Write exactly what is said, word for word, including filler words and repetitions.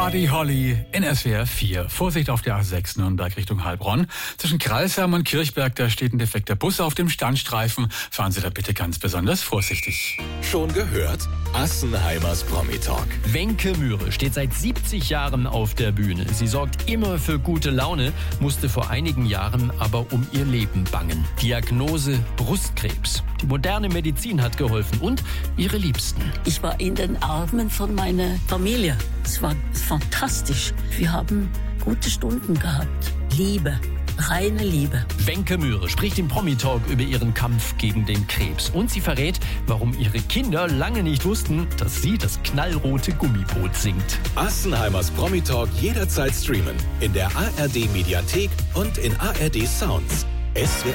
Buddy Holly in S W R vier. Vorsicht auf der A sechs Nürnberg Richtung Heilbronn. Zwischen Kralsheim und Kirchberg, da steht ein defekter Bus auf dem Standstreifen. Fahren Sie da bitte ganz besonders vorsichtig. Schon gehört? Assenheimers Promi-Talk. Wenke Mühre steht seit siebzig Jahren auf der Bühne. Sie sorgt immer für gute Laune, musste vor einigen Jahren aber um ihr Leben bangen. Diagnose Brustkrebs. Die moderne Medizin hat geholfen und ihre Liebsten. Ich war in den Armen von meiner Familie. Es war fantastisch. Wir haben gute Stunden gehabt. Liebe. Reine Liebe. Wenke Mühre spricht im Promi-Talk über ihren Kampf gegen den Krebs. Und sie verrät, warum ihre Kinder lange nicht wussten, dass sie das knallrote Gummiboot singt. Assenheimers Promi-Talk jederzeit streamen. In der A R D Mediathek und in A R D Sounds. S W R